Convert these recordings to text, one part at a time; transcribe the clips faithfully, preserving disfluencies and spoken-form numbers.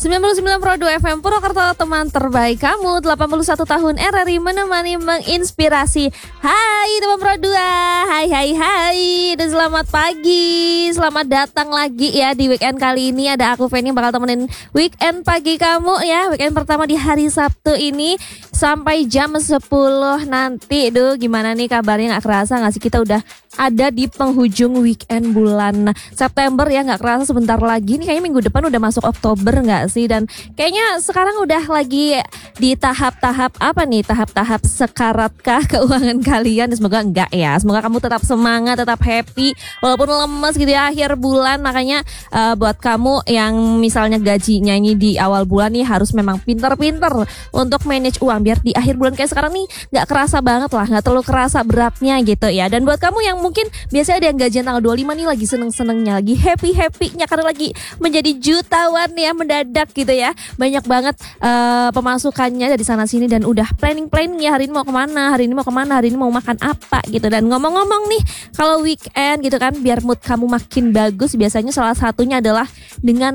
sembilan puluh sembilan koma dua F M Purwokerto, teman terbaik kamu. Delapan puluh satu tahun R R I menemani, menginspirasi. Hai teman Pro dua, hai hai hai. Dan selamat pagi, selamat datang lagi ya di weekend kali ini. Ada aku Feni yang bakal temenin weekend pagi kamu ya. Weekend pertama di hari Sabtu ini sampai jam sepuluh nanti. Duh, gimana nih kabarnya, gak kerasa gak sih kita udah ada di penghujung weekend bulan September ya. Gak kerasa sebentar lagi nih, kayaknya minggu depan udah masuk Oktober gak sih? Dan kayaknya sekarang udah lagi di tahap-tahap apa nih, tahap-tahap sekaratkah keuangan kalian? Semoga enggak ya, semoga kamu tetap semangat, tetap happy walaupun lemes gitu ya akhir bulan. Makanya uh, buat kamu yang misalnya gajinya ini di awal bulan nih, harus memang pinter-pinter untuk manage uang biar di akhir bulan kayak sekarang nih gak kerasa banget lah, gak terlalu kerasa beratnya gitu ya. Dan buat kamu yang mungkin biasanya ada yang gajian tanggal dua puluh lima nih, lagi seneng-senengnya, lagi happy-happynya karena lagi menjadi jutawan ya mendadak gitu ya. Banyak banget uh, pemasukannya dari sana sini dan udah planning-planning ya, hari ini mau kemana, hari ini mau kemana, hari ini mau makan apa gitu. Dan ngomong-ngomong nih, kalau weekend gitu kan biar mood kamu makin bagus, biasanya salah satunya adalah dengan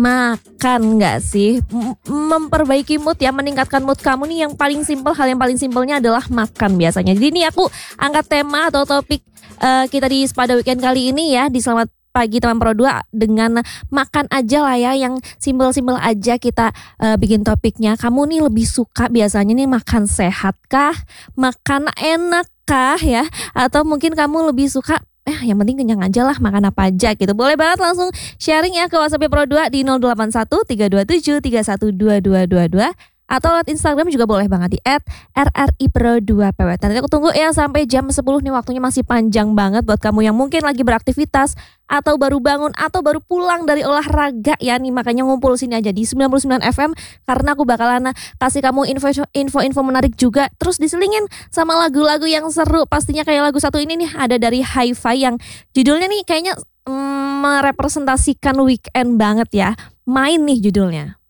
makan gak sih? M- memperbaiki mood ya, meningkatkan mood kamu nih yang paling simpel, hal yang paling simpelnya adalah makan biasanya. Jadi ini aku angkat tema atau topik uh, kita di pada weekend kali ini ya, di Selamat Pagi teman Pro dua, dengan makan aja lah ya, yang simpel-simpel aja kita uh, bikin topiknya. Kamu nih lebih suka biasanya nih makan sehat kah, makan enak kah ya, atau mungkin kamu lebih suka eh yang penting kenyang aja lah, makan apa aja gitu. Boleh banget langsung sharing ya ke WhatsApp Pro dua di nol delapan satu tiga dua tujuh tiga satu dua dua dua dua. Atau lewat Instagram juga boleh banget di et R R I Pro dua P W. Nanti aku tunggu ya sampai jam sepuluh nih, waktunya masih panjang banget buat kamu yang mungkin lagi beraktivitas atau baru bangun atau baru pulang dari olahraga ya nih. Makanya ngumpul sini aja di sembilan puluh sembilan F M karena aku bakalan kasih kamu info, info-info menarik juga. Terus diselingin sama lagu-lagu yang seru. Pastinya kayak lagu satu ini nih, ada dari Hi-Fi yang judulnya nih kayaknya mm, merepresentasikan weekend banget ya. Main nih judulnya.